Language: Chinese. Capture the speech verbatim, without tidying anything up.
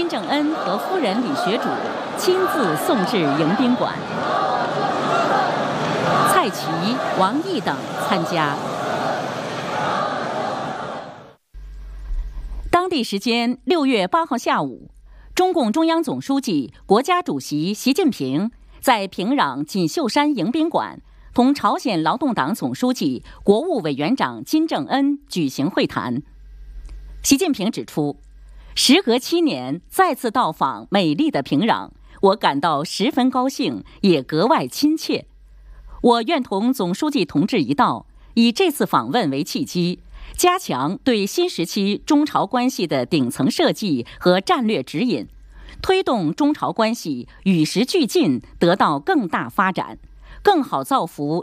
金正恩和夫人李学主亲自送至迎宾馆，蔡奇、王毅等参加。当地时间六月八号下午，中共中央总书记、国家主席习近平在平壤锦绣山迎宾馆同朝鲜劳动党总书记、国务委员长金正恩举行会谈。习近平指出，时隔七年再次到访美丽的平壤，我感到十分高兴，也格外亲切。我愿同总书记同志一道，以这次访问为契机，加强对新时期中朝关系的顶层设计和战略指引，推动中朝关系与时俱进，得到更大发展，更好造福